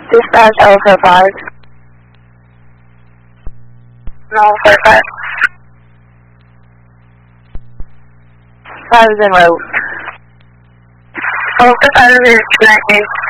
Dispatch Alpha 5. No, 5. 5 is en route. Alpha 5 is connecting.